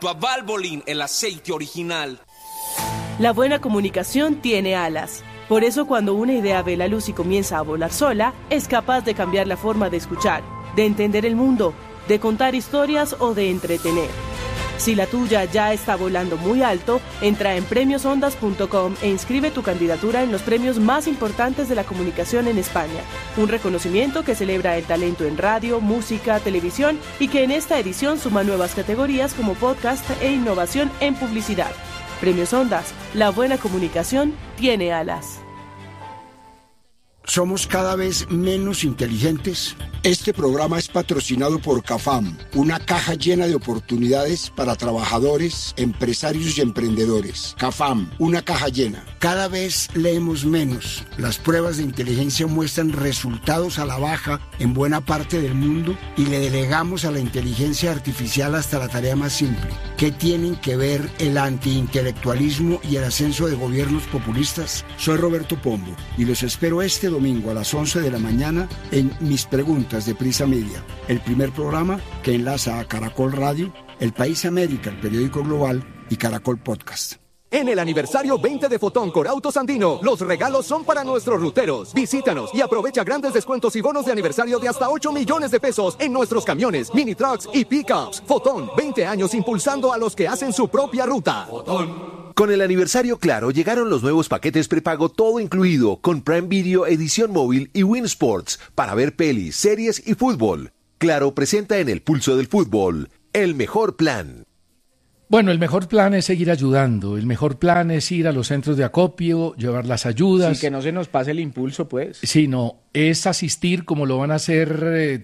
Valvoline, el aceite original. La buena comunicación tiene alas. Por eso cuando una idea ve la luz y comienza a volar sola, es capaz de cambiar la forma de escuchar, de entender el mundo, de contar historias o de entretener. Si la tuya ya está volando muy alto, entra en premiosondas.com e inscribe tu candidatura en los premios más importantes de la comunicación en España. Un reconocimiento que celebra el talento en radio, música, televisión y que en esta edición suma nuevas categorías como podcast e innovación en publicidad. Premios Ondas, la buena comunicación tiene alas. ¿Somos cada vez menos inteligentes? Este programa es patrocinado por CAFAM, una caja llena de oportunidades para trabajadores, empresarios y emprendedores. CAFAM, una caja llena. Cada vez leemos menos. Las pruebas de inteligencia muestran resultados a la baja en buena parte del mundo y le delegamos a la inteligencia artificial hasta la tarea más simple. ¿Qué tienen que ver el antiintelectualismo y el ascenso de gobiernos populistas? Soy Roberto Pombo y los espero este domingo a las 11 de la mañana en Mis Preguntas de Prisa Media, el primer programa que enlaza a Caracol Radio, El País América, el periódico global, y Caracol Podcast. En el aniversario 20 de Fotón con Autos Andino, los regalos son para nuestros ruteros. Visítanos y aprovecha grandes descuentos y bonos de aniversario de hasta 8 millones de pesos en nuestros camiones, mini trucks y pickups. Fotón, 20 años impulsando a los que hacen su propia ruta. Fotón. Con el aniversario Claro llegaron los nuevos paquetes prepago todo incluido con Prime Video, edición móvil y Win Sports para ver pelis, series y fútbol. Claro presenta en el pulso del fútbol el mejor plan. Bueno, el mejor plan es seguir ayudando, el mejor plan es ir a los centros de acopio, llevar las ayudas. Sí, que no se nos pase el impulso, pues. Sí, no, es asistir, como lo van a hacer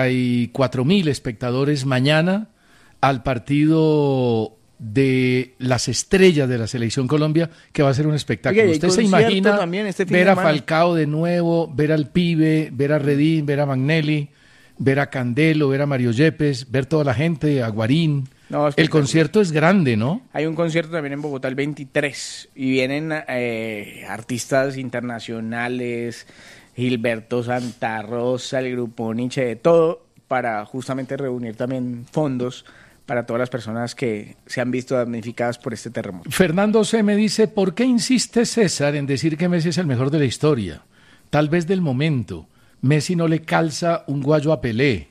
34,000 espectadores mañana, al partido de las estrellas de la Selección Colombia, que va a ser un espectáculo. Oye, ¿usted se imagina ver a semana? Falcao de nuevo, ver al Pibe, ver a Redín, ver a Magnelli, ver a Candelo, ver a Mario Yepes, ver toda la gente, a Guarín? No, el concierto es grande, ¿no? Hay un concierto también en Bogotá el 23 y vienen artistas internacionales, Gilberto Santa Rosa, el grupo Nietzsche, de todo, para justamente reunir también fondos para todas las personas que se han visto damnificadas por este terremoto. Fernando C. me dice, ¿por qué insiste César en decir que Messi es el mejor de la historia? Tal vez del momento. Messi no le calza un guayo a Pelé.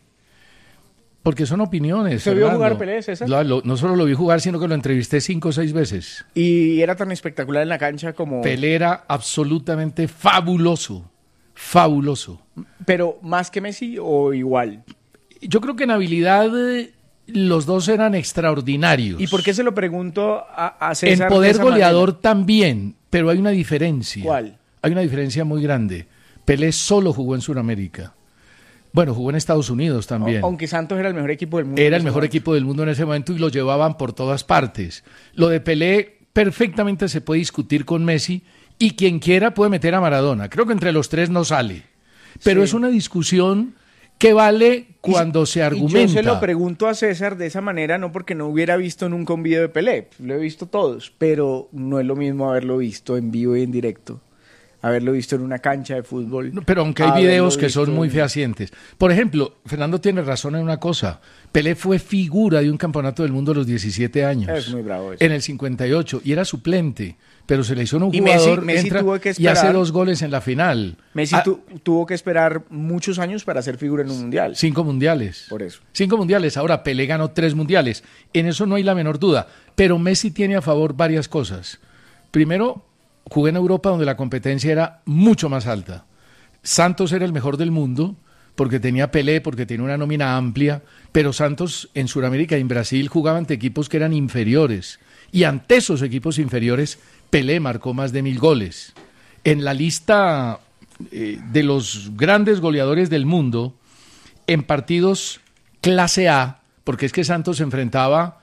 Porque son opiniones. ¿Se vio jugar Pelé, César? No solo lo vi jugar, sino que lo entrevisté 5 o 6 veces. Y era tan espectacular en la cancha como... Pelé era absolutamente fabuloso. Fabuloso. ¿Pero más que Messi o igual? Yo creo que en habilidad los dos eran extraordinarios. ¿Y por qué se lo pregunto a César? En poder goleador también, pero hay una diferencia. ¿Cuál? Hay una diferencia muy grande. Pelé solo jugó en Sudamérica. Bueno, jugó en Estados Unidos también. Aunque Santos era el mejor equipo del mundo. Era el mejor equipo del mundo en ese momento y lo llevaban por todas partes. Lo de Pelé perfectamente se puede discutir con Messi y quien quiera puede meter a Maradona. Creo que entre los tres no sale. Pero es una discusión que vale cuando se argumenta. Y yo se lo pregunto a César de esa manera, no porque no hubiera visto nunca un video de Pelé. Lo he visto todos, pero no es lo mismo haberlo visto en vivo y en directo. Haberlo visto en una cancha de fútbol. No, pero aunque hay videos que son muy fehacientes. Por ejemplo, Fernando tiene razón en una cosa. Pelé fue figura de un campeonato del mundo a los 17 años. Es muy bravo eso. En el 58. Y era suplente. Pero se le hizo un jugador, Messi entra tuvo que esperar, y hace 2 goles en la final. Messi tuvo que esperar muchos años para ser figura en un mundial. 5 mundiales. Por eso. 5 mundiales. Ahora Pelé ganó 3 mundiales. En eso no hay la menor duda. Pero Messi tiene a favor varias cosas. Primero, jugué en Europa donde la competencia era mucho más alta. Santos era el mejor del mundo porque tenía Pelé, porque tenía una nómina amplia, pero Santos en Sudamérica y en Brasil jugaba ante equipos que eran inferiores. Y ante esos equipos inferiores, Pelé marcó más de 1.000 goles. En la lista de los grandes goleadores del mundo, en partidos clase A, porque es que Santos se enfrentaba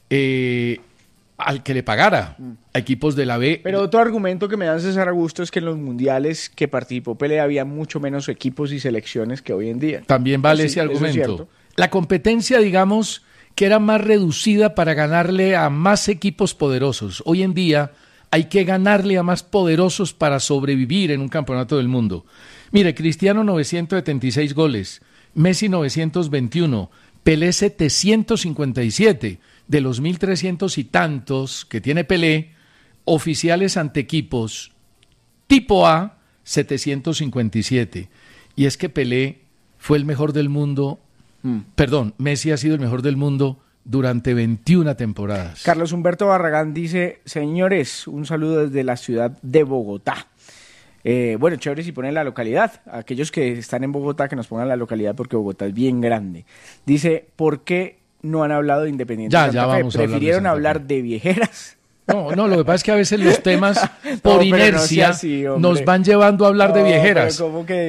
al que le pagara, a equipos de la B. Pero otro argumento que me da César Augusto es que en los mundiales que participó Pelé había mucho menos equipos y selecciones que hoy en día. También vale ese argumento. La competencia, digamos, que era más reducida para ganarle a más equipos poderosos. Hoy en día hay que ganarle a más poderosos para sobrevivir en un campeonato del mundo. Mire, Cristiano 976 goles, Messi 921, Pelé 757. de los 1.300 y tantos que tiene Pelé, oficiales ante equipos tipo A, 757. Y es que Pelé fue el mejor del mundo, Messi ha sido el mejor del mundo durante 21 temporadas. Carlos Humberto Barragán dice, señores, un saludo desde la ciudad de Bogotá. Bueno, chévere si ponen la localidad. Aquellos que están en Bogotá, que nos pongan la localidad porque Bogotá es bien grande. Dice, ¿por qué no han hablado de Independiente Santa Fe? ¿Prefirieron hablar de viejeras? No, lo que pasa es que a veces los temas por inercia nos van llevando a hablar de viejeras.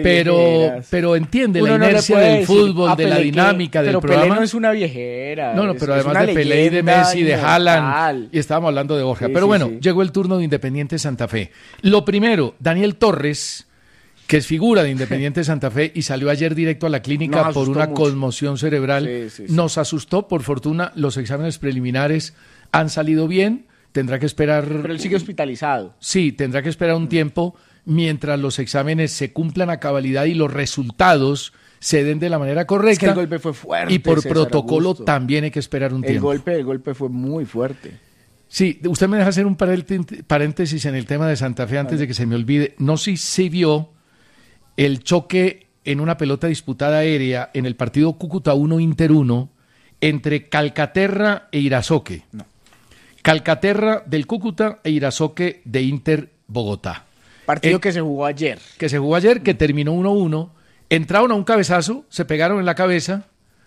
Pero entiende la inercia del fútbol, de la dinámica del programa. Pelé no es una viejera. No, pero además de Pelé y de Messi, de Haaland, y estábamos hablando de Borja. Pero bueno, llegó el turno de Independiente Santa Fe. Lo primero, Daniel Torres, que es figura de Independiente Santa Fe y salió ayer directo a la clínica por una conmoción cerebral. Nos asustó, por fortuna, los exámenes preliminares han salido bien. Tendrá que esperar... Pero él sigue hospitalizado. Sí, tendrá que esperar un tiempo mientras los exámenes se cumplan a cabalidad y los resultados se den de la manera correcta. Es que el golpe fue fuerte. Y por protocolo también hay que esperar un tiempo. El golpe fue muy fuerte. Sí, usted me deja hacer un paréntesis en el tema de Santa Fe antes de que se me olvide. No sé si se vio el choque en una pelota disputada aérea en el partido Cúcuta 1 Inter 1 entre Calcaterra e Irazoque. No. Calcaterra del Cúcuta e Irazoque de Inter Bogotá. Partido que se jugó ayer. Que terminó 1-1. Entraron a un cabezazo, se pegaron en la cabeza.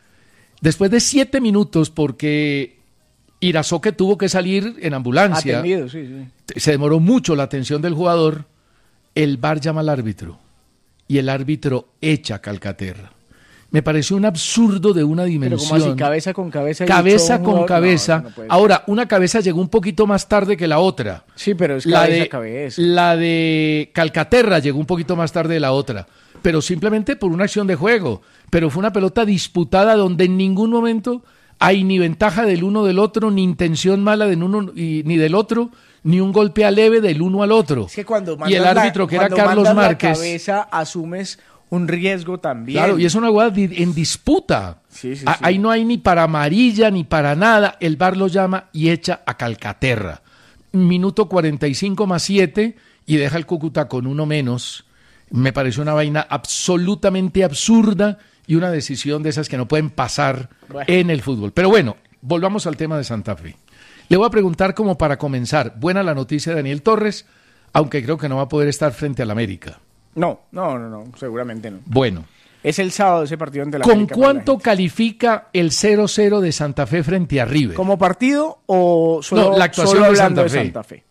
Después de 7 minutos, porque Irazoque tuvo que salir en ambulancia. Atendido, sí. Se demoró mucho la atención del jugador. El VAR llama al árbitro y el árbitro echa a Calcaterra. Me pareció un absurdo de una dimensión. Pero como así, cabeza con cabeza. Cabeza con cabeza. No ahora, una cabeza llegó un poquito más tarde que la otra. Sí, pero es cabeza. La de Calcaterra llegó un poquito más tarde de la otra. Pero simplemente por una acción de juego. Pero fue una pelota disputada donde en ningún momento hay ni ventaja del uno del otro, ni intención mala del uno ni del otro, ni un golpe aleve del uno al otro. Es que cuando y el árbitro, que era Carlos Márquez. La cabeza asumes un riesgo también. Claro, y es una jugada en disputa. Sí. Ahí no hay ni para amarilla ni para nada. El VAR lo llama y echa a Calcaterra. Minuto 45 más 7 y deja el Cúcuta con uno menos. Me pareció una vaina absolutamente absurda y una decisión de esas que no pueden pasar en el fútbol. Pero bueno, volvamos al tema de Santa Fe. Le voy a preguntar como para comenzar. Buena la noticia de Daniel Torres, aunque creo que no va a poder estar frente al América. No, seguramente no. Bueno. Es el sábado ese partido ante la ¿Con América. cuánto califica el 0-0 de Santa Fe frente a River? ¿Como partido o solo, la actuación solo de hablando Santa Fe?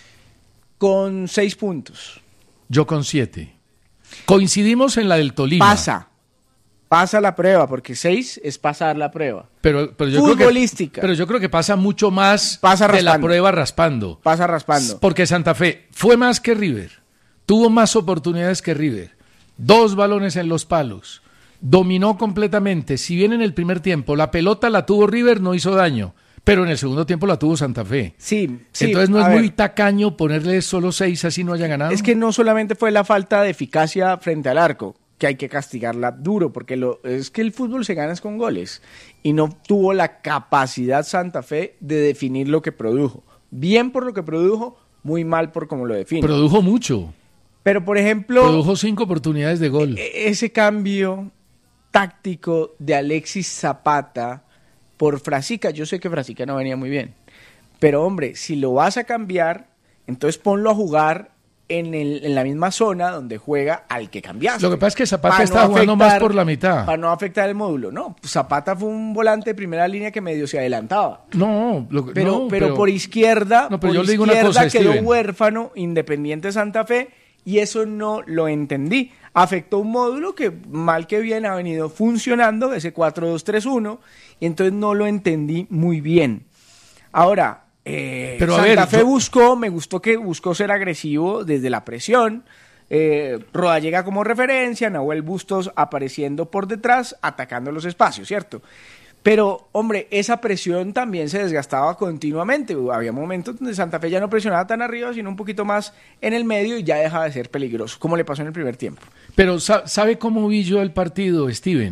Con 6 puntos. Yo con 7. Coincidimos en la del Tolima. Pasa la prueba, porque 6 es pasar la prueba. Pero yo futbolística. Pero yo creo que pasa mucho más de la prueba raspando. Pasa raspando. Porque Santa Fe fue más que River. Tuvo más oportunidades que River. 2 balones en los palos. Dominó completamente. Si bien en el primer tiempo la pelota la tuvo River, no hizo daño. Pero en el segundo tiempo la tuvo Santa Fe. Sí. Entonces no es muy tacaño ponerle solo 6 así no haya ganado. Es que no solamente fue la falta de eficacia frente al arco, que hay que castigarla duro, porque es que el fútbol se gana con goles. Y no tuvo la capacidad Santa Fe de definir lo que produjo. Bien por lo que produjo, muy mal por cómo lo define. Produjo mucho. Pero, por ejemplo... Produjo 5 oportunidades de gol. Ese cambio táctico de Alexis Zapata por Frasica, yo sé que Frasica no venía muy bien, pero hombre, si lo vas a cambiar, entonces ponlo a jugar en la misma zona donde juega al que cambiaste. Lo que pasa es que Zapata está jugando más por la mitad. Para no afectar el módulo. No, Zapata fue un volante de primera línea que medio se adelantaba. Pero por izquierda, yo le digo una cosa, quedó Steven. huérfano Independiente Santa Fe y eso no lo entendí. Afectó un módulo que mal que bien ha venido funcionando, ese 4-2-3-1, y entonces no lo entendí muy bien. Ahora... Pero Santa Fe me gustó que buscó ser agresivo desde la presión. Rodallega como referencia, Nahuel Bustos apareciendo por detrás, atacando los espacios, ¿cierto? Pero, hombre, esa presión también se desgastaba continuamente. Había momentos donde Santa Fe ya no presionaba tan arriba, sino un poquito más en el medio y ya dejaba de ser peligroso, como le pasó en el primer tiempo. Pero, ¿sabe cómo vi yo el partido, Steven?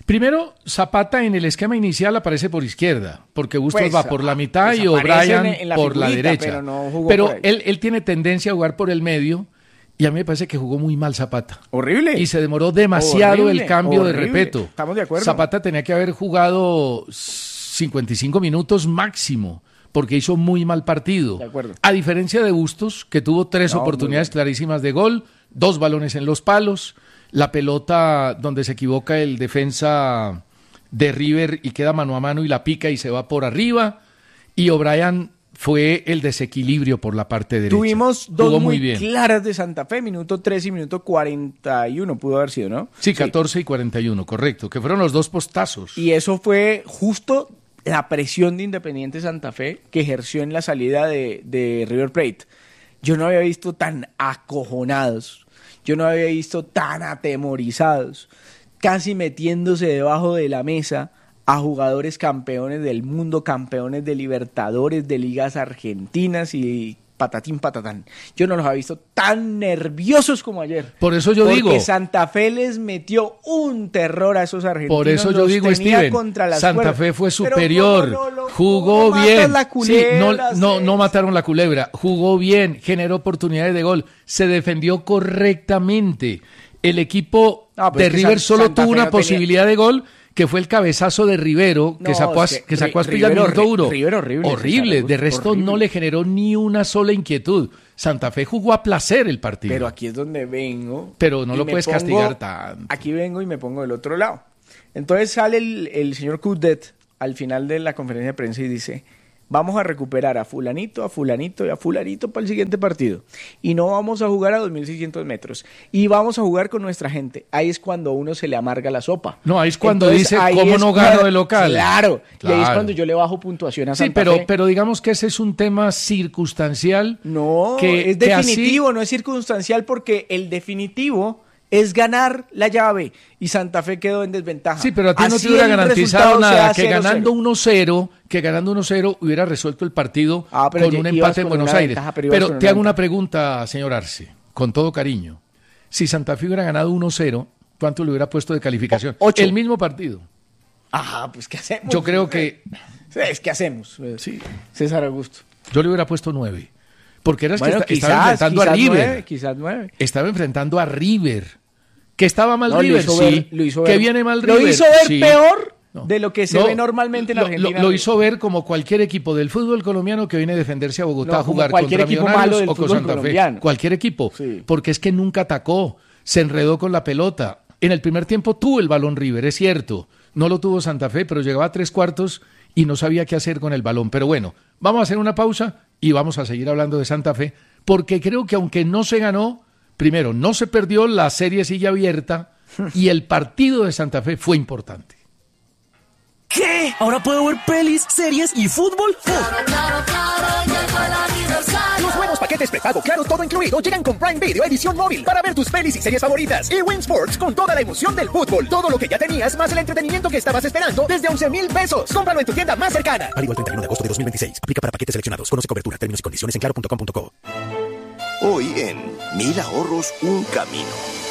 Primero, Zapata en el esquema inicial aparece por izquierda, porque Bustos Pues, va por la mitad pues y O'Brien aparece en la por la figurita, derecha. pero no jugó Pero por ahí. él tiene tendencia a jugar por el medio y a mí me parece que jugó muy mal Zapata. Horrible. Y se demoró demasiado Horrible, el cambio de horrible. repeto. Estamos de acuerdo. Zapata tenía que haber jugado 55 minutos máximo, porque hizo muy mal partido. De acuerdo. A diferencia de Bustos, que tuvo 3 No, oportunidades clarísimas de gol, 2 balones en los palos, la pelota donde se equivoca el defensa de River y queda mano a mano y la pica y se va por arriba, y O'Brien fue el desequilibrio por la parte derecha. Tuvimos dos Jugó muy bien. claras de Santa Fe, minuto 3 y minuto 41 pudo haber sido, ¿no? Sí, 14 y 41, correcto, que fueron los 2 postazos. Y eso fue justo la presión de Independiente Santa Fe que ejerció en la salida de River Plate. Yo no había visto tan acojonados, yo no había visto tan atemorizados, casi metiéndose debajo de la mesa a jugadores campeones del mundo, campeones de Libertadores, de ligas argentinas y patatín patatán. Yo no los había visto tan nerviosos como ayer. Por eso yo digo, porque Santa Fe les metió un terror a esos argentinos. por eso yo los digo, tenía Steven, contra las Santa cuerdas. Fe fue Pero superior, ¿cómo no jugó cómo bien. matan la culebra, No mataron la culebra, jugó bien, generó oportunidades de gol, se defendió correctamente. El equipo No, pero de es que River solo Santa tuvo Fe una no tenía- posibilidad de gol, que fue el cabezazo de Rivero, que No, sacó, es que sacó a Rivero Espilla duro. Rivero horrible, Horrible, César, de resto horrible. no le generó ni una sola inquietud. Santa Fe jugó a placer el partido. Pero aquí es donde vengo. Pero no y lo me puedes pongo- castigar tanto. Aquí vengo y me pongo del otro lado. Entonces sale el señor Coudet al final de la conferencia de prensa y dice: vamos a recuperar a fulanito y a fulanito para el siguiente partido. Y no vamos a jugar a 2.600 metros. Y vamos a jugar con nuestra gente. Ahí es cuando a uno se le amarga la sopa. No, ahí es cuando Entonces, dice, ahí ¿cómo es no cuando- gano de local? Claro. Y ahí es Claro. cuando yo le bajo puntuación a Sí, Santa Fe. pero digamos que ese es un tema circunstancial. No, que, es que así- definitivo, no es circunstancial, porque el definitivo es ganar la llave y Santa Fe quedó en desventaja. Sí, pero a ti no Así te hubiera el garantizado resultado nada sea que 0-0. ganando 1-0 hubiera resuelto el partido pero con un ibas empate en con Buenos una Aires. ventaja, pero ibas Pero con te una hago una ventaja. pregunta, señor Arce, con todo cariño. Si Santa Fe hubiera ganado 1-0, ¿cuánto le hubiera puesto de calificación? 8. El mismo partido. Ajá, pues ¿qué hacemos? Yo creo que Es que hacemos. Sí. César Augusto. yo le hubiera puesto 9. Porque era que Bueno, estaba enfrentando a River. Quizás 9. Estaba enfrentando a River. Que estaba mal No, River, sí. lo hizo Que ver- viene mal River. Lo hizo ver sí. peor No. de lo que se No, ve normalmente en lo- Argentina. Lo hizo ver como cualquier equipo del fútbol colombiano que viene a defenderse a Bogotá No, a jugar como cualquier contra equipo Millonarios malo del o con fútbol Santa Fe. colombiano. Cualquier equipo. Sí. Porque es que nunca atacó, se enredó con la pelota. En el primer tiempo tuvo el balón River, es cierto. No lo tuvo Santa Fe, pero llegaba a 3/4 y no sabía qué hacer con el balón. Pero bueno, vamos a hacer una pausa y vamos a seguir hablando de Santa Fe, porque creo que aunque no se ganó, primero, no se perdió, la serie sigue abierta y el partido de Santa Fe fue importante. ¿Qué? ¿Ahora puedo ver pelis, series y fútbol? Los nuevos paquetes prepago Claro Todo Incluido llegan con Prime Video edición móvil para ver tus pelis y series favoritas. Y Win Sports con toda la emoción del fútbol. Todo lo que ya tenías más el entretenimiento que estabas esperando desde 11,000 pesos. Cómpralo en tu tienda más cercana. Válido el 31 de agosto de 2026. Aplica para paquetes seleccionados. Conoce cobertura, términos y condiciones en claro.com.co. Hoy en Mil Ahorros, un camino.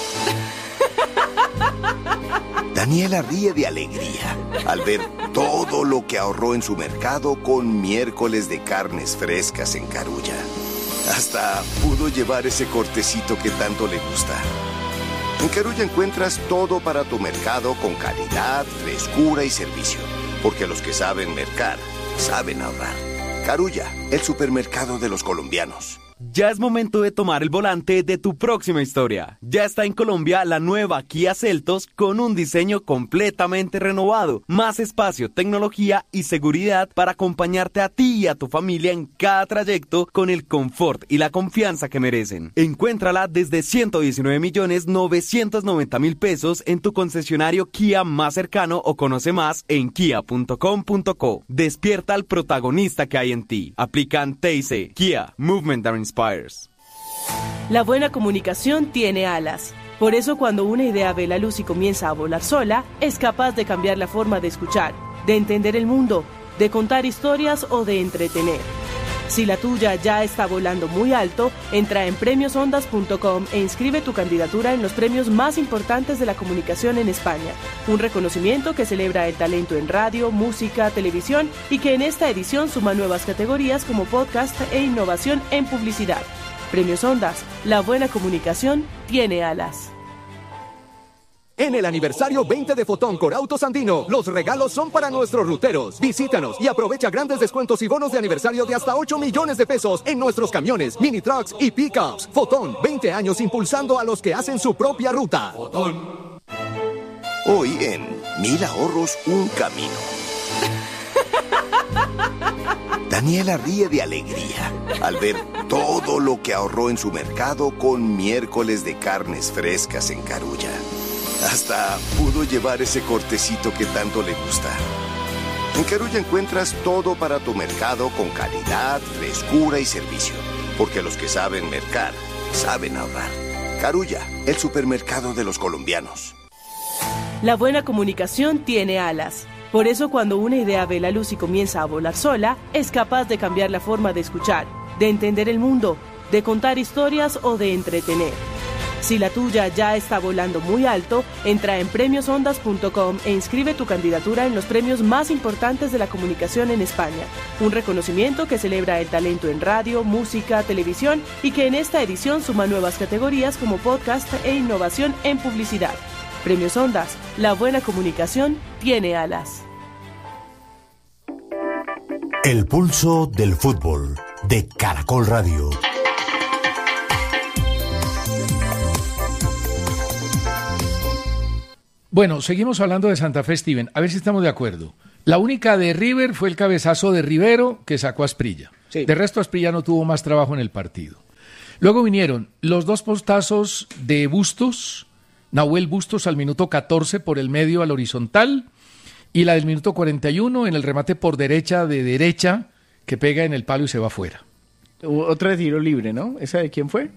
Daniela ríe de alegría al ver todo lo que ahorró en su mercado con miércoles de carnes frescas en Carulla. Hasta pudo llevar ese cortecito que tanto le gusta. En Carulla encuentras todo para tu mercado con calidad, frescura y servicio. Porque los que saben mercar, saben ahorrar. Carulla, el supermercado de los colombianos. Ya es momento de tomar el volante de tu próxima historia. Ya está en Colombia la nueva Kia Seltos con un diseño completamente renovado, más espacio, tecnología y seguridad para acompañarte a ti y a tu familia en cada trayecto con el confort y la confianza que merecen. Encuéntrala desde 119.990.000 pesos en tu concesionario Kia más cercano o conoce más en kia.com.co. Despierta al protagonista que hay en ti. Aplican TIC. Kia, Movement that Inspires. La buena comunicación tiene alas. Por eso cuando una idea ve la luz y comienza a volar sola, es capaz de cambiar la forma de escuchar, de entender el mundo, de contar historias o de entretener. Si la tuya ya está volando muy alto, entra en premiosondas.com e inscribe tu candidatura en los premios más importantes de la comunicación en España. Un reconocimiento que celebra el talento en radio, música, televisión y que en esta edición suma nuevas categorías como podcast e innovación en publicidad. Premios Ondas, la buena comunicación tiene alas. En el aniversario 20 de Fotón con Autos Andino, los regalos son para nuestros ruteros. Visítanos y aprovecha grandes descuentos y bonos de aniversario de hasta 8 millones de pesos en nuestros camiones, mini trucks y pickups. Fotón, 20 años impulsando a los que hacen su propia ruta. Fotón. Hoy en 1000 ahorros, un camino. Daniela ríe de alegría al ver todo lo que ahorró en su mercado con miércoles de carnes frescas en Carulla. Hasta pudo llevar ese cortecito que tanto le gusta. En Carulla encuentras todo para tu mercado con calidad, frescura y servicio. Porque los que saben mercar, saben ahorrar. Carulla, el supermercado de los colombianos. La buena comunicación tiene alas. Por eso cuando una idea ve la luz y comienza a volar sola, es capaz de cambiar la forma de escuchar, de entender el mundo, de contar historias o de entretener. Si la tuya ya está volando muy alto, entra en premiosondas.com e inscribe tu candidatura en los premios más importantes de la comunicación en España. Un reconocimiento que celebra el talento en radio, música, televisión y que en esta edición suma nuevas categorías como podcast e innovación en publicidad. Premios Ondas, la buena comunicación tiene alas. El pulso del fútbol de Caracol Radio. Bueno, seguimos hablando de Santa Fe, Steven. A ver si estamos de acuerdo. La única de River fue el cabezazo de Rivero que sacó a Asprilla. Sí. De resto, Asprilla no tuvo más trabajo en el partido. Luego vinieron los dos postazos de Bustos, Nahuel Bustos al minuto 14 por el medio al horizontal y la del minuto 41 en el remate por derecha de derecha que pega en el palo y se va afuera. Otra de tiro libre, ¿no? ¿Esa de quién fue?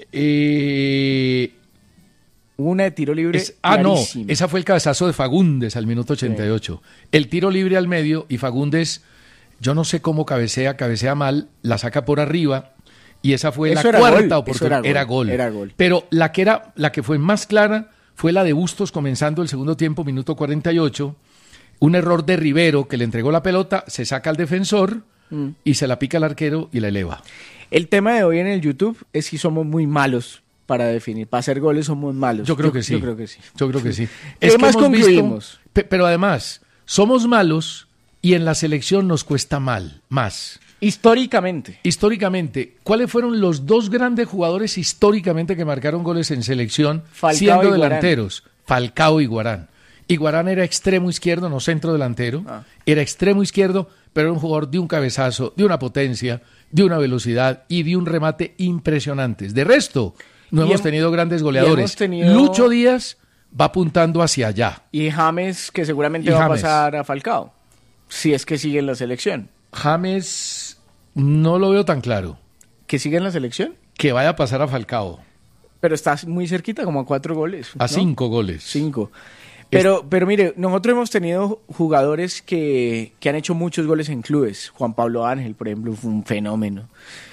Una de tiro libre. No, esa fue el cabezazo de Fagundes al minuto 88. Sí. El tiro libre al medio y Fagundes, yo no sé cómo cabecea mal, la saca por arriba y esa fue la cuarta oportunidad. Era gol. Pero la que fue más clara fue la de Bustos comenzando el segundo tiempo, minuto 48. Un error de Rivero que le entregó la pelota, se saca al defensor y se la pica al arquero y la eleva. El tema de hoy en el YouTube es si somos muy malos para definir. Para hacer goles somos malos. Yo creo que sí. ¿Qué más concluimos? Pero además, somos malos y en la selección nos cuesta más. Históricamente, ¿cuáles fueron los dos grandes jugadores históricamente que marcaron goles en selección siendo delanteros? Falcao y Guarán. Y Guarán era extremo izquierdo, no centro delantero. Era extremo izquierdo, pero era un jugador de un cabezazo, de una potencia, de una velocidad y de un remate impresionantes. De resto, no hemos tenido grandes goleadores. Lucho Díaz va apuntando hacia allá. Y James, que seguramente va a pasar a Falcao, si es que sigue en la selección. James no lo veo tan claro. ¿Que sigue en la selección? Que vaya a pasar a Falcao. Pero está muy cerquita, como a 4 goles. A 5 goles. 5. Pero mire, nosotros hemos tenido jugadores que han hecho muchos goles en clubes. Juan Pablo Ángel, por ejemplo, fue un fenómeno.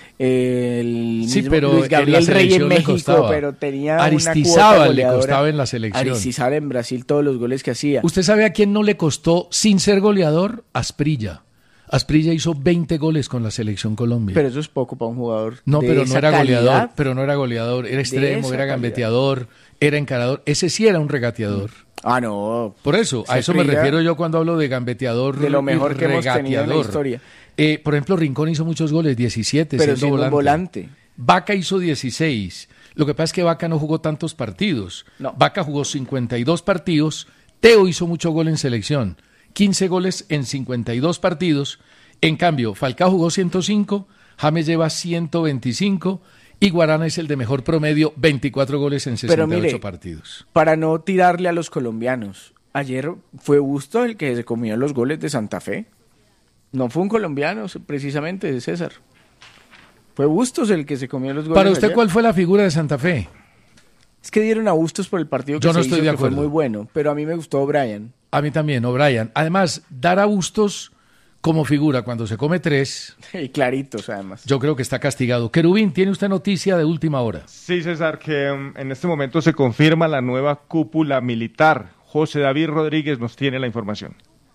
Pero Luis Gabriel Rey en México, pero tenía Aristizábal le costaba en la selección. Aristizábal en Brasil, todos los goles que hacía. ¿Usted sabe a quién no le costó sin ser goleador? Asprilla. Asprilla hizo 20 goles con la selección Colombia. Pero eso es poco para un jugador. No, pero no era goleador. Pero no era goleador. Era extremo, era gambeteador, era encarador. Ese sí era un regateador. Ah, no. Por eso, a eso me refiero yo cuando hablo de gambeteador. De lo mejor que hemos tenido en la historia. Por ejemplo, Rincón hizo muchos goles, 17, pero siendo volante. Vaca hizo 16. Lo que pasa es que Vaca no jugó tantos partidos. No. Vaca jugó 52 partidos. Teo hizo mucho gol en selección. 15 goles en 52 partidos. En cambio, Falcao jugó 105, James lleva 125 y Guarán es el de mejor promedio, 24 goles en 68 partidos. Para no tirarle a los colombianos, ayer fue Bustos el que se comió los goles de Santa Fe. No fue un colombiano, precisamente, César. Fue Bustos el que se comió los goles. Para usted, ayer. ¿Cuál fue la figura de Santa Fe? Es que dieron a Bustos por el partido que Yo no se estoy hizo, de que fue acuerdo. muy bueno, pero a mí me gustó O'Brien. A mí también, O'Brien. Además, dar a Bustos como figura cuando se come 3. Y claritos, además. Yo creo que está castigado. Querubín, ¿tiene usted noticia de última hora? Sí, César, que en este momento se confirma la nueva cúpula militar. José David Rodríguez nos tiene la información.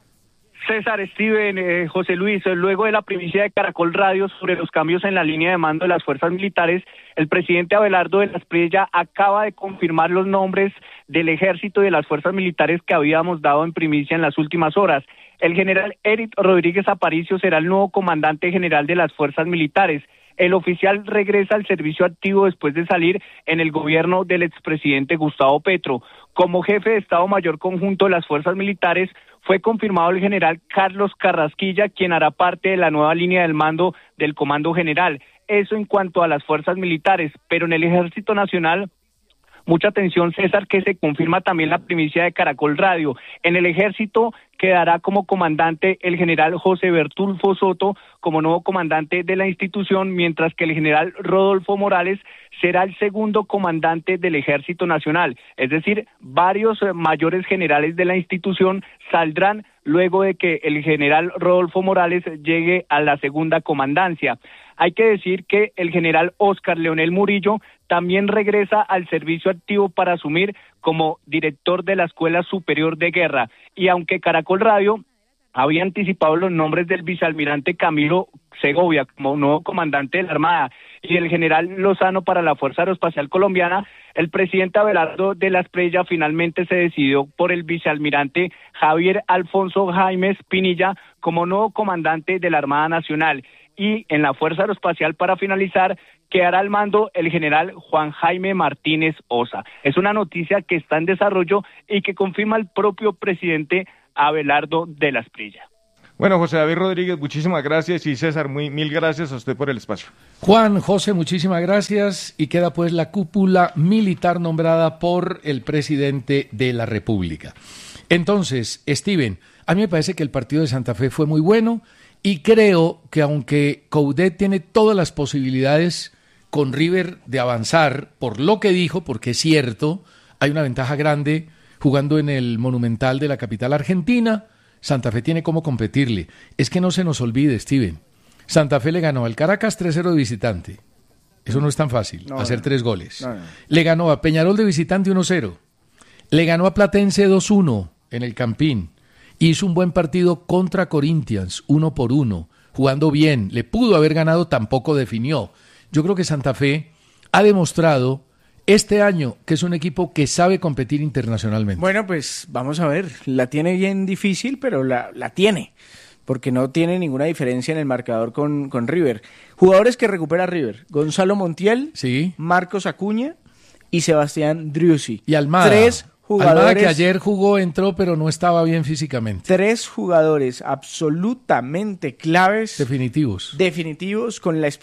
César, Steven, José Luis, luego de la primicia de Caracol Radio sobre los cambios en la línea de mando de las fuerzas militares, el presidente Abelardo de la Espriella acaba de confirmar los nombres del ejército y de las fuerzas militares que habíamos dado en primicia en las últimas horas. El general Eric Rodríguez Aparicio será el nuevo comandante general de las fuerzas militares. El oficial regresa al servicio activo después de salir en el gobierno del expresidente Gustavo Petro. Como jefe de Estado Mayor Conjunto de las fuerzas militares, fue confirmado el general Carlos Carrasquilla, quien hará parte de la nueva línea del mando del Comando General. Eso en cuanto a las fuerzas militares, pero en el Ejército Nacional, mucha atención, César, que se confirma también la primicia de Caracol Radio. En el Ejército quedará como comandante el general José Bertulfo Soto como nuevo comandante de la institución, mientras que el general Rodolfo Morales será el segundo comandante del Ejército Nacional. Es decir, varios mayores generales de la institución saldrán luego de que el general Rodolfo Morales llegue a la segunda comandancia. Hay que decir que el general Óscar Leonel Murillo también regresa al servicio activo para asumir como director de la Escuela Superior de Guerra. Y aunque Caracol Radio había anticipado los nombres del vicealmirante Camilo Segovia como nuevo comandante de la Armada y el general Lozano para la Fuerza Aeroespacial Colombiana, el presidente Abelardo de la Espriella finalmente se decidió por el vicealmirante Javier Alfonso Jaimes Pinilla como nuevo comandante de la Armada Nacional. Y en la Fuerza Aeroespacial, para finalizar, quedará al mando el general Juan Jaime Martínez Osa. Es una noticia que está en desarrollo y que confirma el propio presidente Abelardo de la Espriella. Bueno, José David Rodríguez, muchísimas gracias, y César, mil gracias a usted por el espacio. Juan, José, muchísimas gracias, y queda pues la cúpula militar nombrada por el presidente de la República. Entonces, Steven, a mí me parece que el partido de Santa Fe fue muy bueno, y creo que aunque Coudet tiene todas las posibilidades con River de avanzar, por lo que dijo, porque es cierto, hay una ventaja grande jugando en el Monumental de la capital argentina. Santa Fe tiene cómo competirle. Es que no se nos olvide, Steven, Santa Fe le ganó al Caracas 3-0 de visitante. Eso no es tan fácil, hacer 3 goles. No. Le ganó a Peñarol de visitante 1-0. Le ganó a Platense 2-1 en el Campín. Hizo un buen partido contra Corinthians, 1-1, jugando bien. Le pudo haber ganado, tampoco definió. Yo creo que Santa Fe ha demostrado este año que es un equipo que sabe competir internacionalmente. Bueno, pues vamos a ver. La tiene bien difícil, pero la tiene, porque no tiene ninguna diferencia en el marcador con River. Jugadores que recupera River: Gonzalo Montiel, sí, Marcos Acuña y Sebastián Driussi. Y Almada. 3 jugadores, Almada, que ayer jugó, entró, pero no estaba bien físicamente. 3 jugadores absolutamente claves. Definitivos.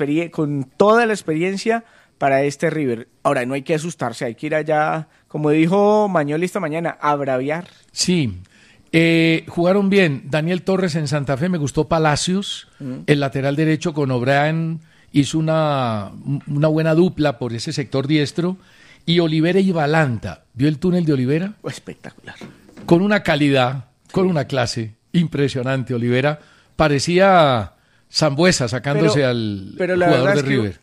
Con toda la experiencia para este River. Ahora, no hay que asustarse, hay que ir allá, como dijo Mañoli esta mañana, a braviar. Sí, jugaron bien. Daniel Torres en Santa Fe, me gustó Palacios, el lateral derecho con O'Brien, hizo una buena dupla por ese sector diestro. Y Olivera y Balanta, ¿vio el túnel de Olivera? Espectacular. Con una calidad, con una clase impresionante. Olivera parecía Sambuesa sacándose al jugador de River.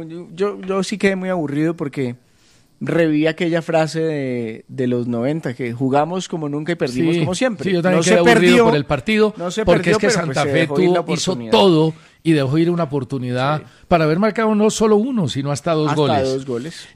Yo sí quedé muy aburrido porque reví aquella frase de los 90, que jugamos como nunca y perdimos como siempre. Sí, yo también quedé aburrido por el partido, porque es que Santa Fe hizo todo y dejó ir una oportunidad para haber marcado no solo uno, sino hasta 2 goles. Hasta 2 goles.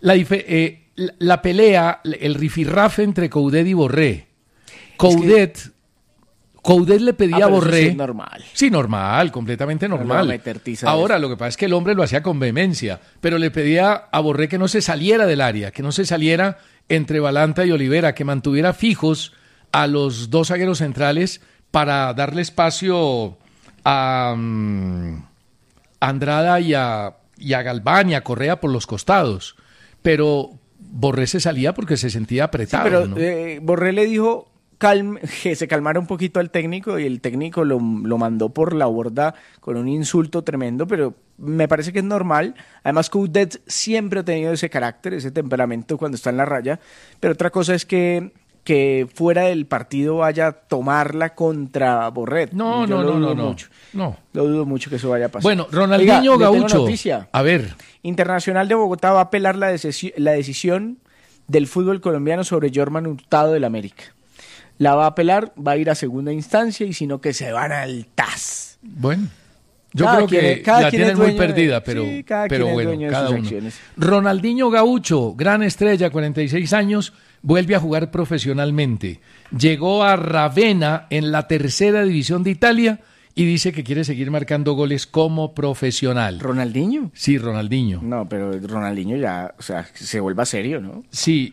La pelea, el rifirrafe entre Coudet y Borré. Coudet le pedía a Borré. Sí, es normal. Sí, normal, completamente normal. Ahora, lo que pasa es que el hombre lo hacía con vehemencia, pero le pedía a Borré que no se saliera del área, que no se saliera entre Balanta y Olivera, que mantuviera fijos a los 2 zagueros centrales para darle espacio a Andrada y a Galván y a Correa por los costados. Pero Borré se salía porque se sentía apretado. Sí, pero ¿no? Borré le dijo que se calmara un poquito al técnico, y el técnico lo mandó por la borda con un insulto tremendo, pero me parece que es normal. Además, Coudet siempre ha tenido ese carácter, ese temperamento cuando está en la raya, pero otra cosa es que que fuera del partido vaya a tomarla contra Borré. No. Mucho. No. Lo dudo mucho que eso vaya a pasar. Bueno, Ronaldinho Oiga, le tengo Gaucho. noticia. A ver. Internacional de Bogotá va a apelar la decisión del fútbol colombiano sobre Jorman Hurtado del América. La va a apelar, va a ir a segunda instancia y si no que se van al TAS. Bueno, yo creo que la tienen muy perdida, pero bueno, cada uno. Ronaldinho Gaucho, gran estrella, 46 años, vuelve a jugar profesionalmente. Llegó a Ravenna en la tercera división de Italia y dice que quiere seguir marcando goles como profesional. ¿Ronaldinho? Sí, Ronaldinho. No, pero Ronaldinho ya, o sea, se vuelva serio, ¿no? Sí.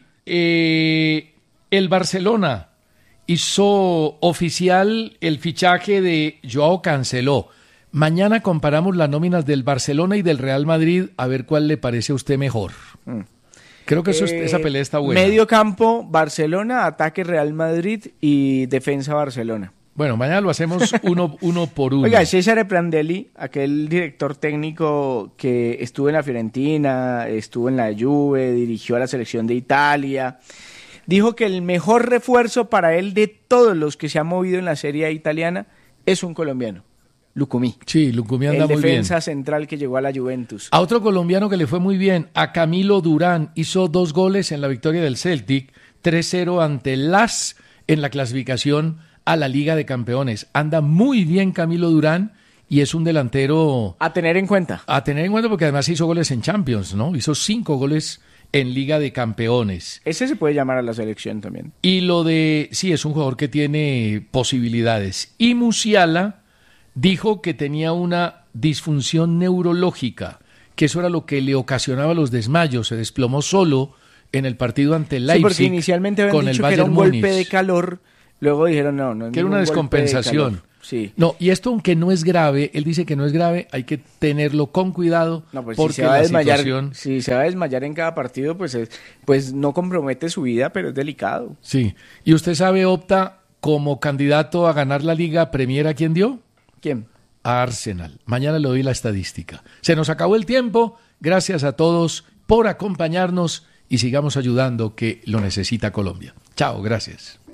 El Barcelona hizo oficial el fichaje de Joao Cancelo. Mañana comparamos las nóminas del Barcelona y del Real Madrid a ver cuál le parece a usted mejor. Creo que esa pelea está buena. Medio campo, Barcelona, ataque Real Madrid y defensa Barcelona. Bueno, mañana lo hacemos uno por uno. Oiga, Cesare Prandelli, aquel director técnico que estuvo en la Fiorentina, estuvo en la Juve, dirigió a la selección de Italia, dijo que el mejor refuerzo para él de todos los que se han movido en la Serie A italiana es un colombiano, Lucumí. Sí, Lucumí anda muy bien. El defensa central que llegó a la Juventus. A otro colombiano que le fue muy bien, a Camilo Durán, hizo 2 goles en la victoria del Celtic, 3-0 ante el LAS en la clasificación a la Liga de Campeones. Anda muy bien Camilo Durán y es un delantero a tener en cuenta. A tener en cuenta porque además hizo goles en Champions, ¿no? Hizo 5 goles en Liga de Campeones. Ese se puede llamar a la selección también. Y sí, es un jugador que tiene posibilidades. Y Musiala dijo que tenía una disfunción neurológica, que eso era lo que le ocasionaba los desmayos. Se desplomó solo en el partido ante el Leipzig. Sí, porque inicialmente habían dicho que era un golpe de calor. Luego dijeron no que era una descompensación. Sí. No, y esto aunque no es grave, él dice que no es grave, hay que tenerlo con cuidado porque si se va a desmayar, situación... si se va a desmayar en cada partido, pues no compromete su vida, pero es delicado. Sí. ¿Y usted sabe, Opta, como candidato a ganar la Liga Premier, a quién dio? ¿Quién? A Arsenal. Mañana le doy la estadística. Se nos acabó el tiempo. Gracias a todos por acompañarnos y sigamos ayudando que lo necesita Colombia. Chao, gracias.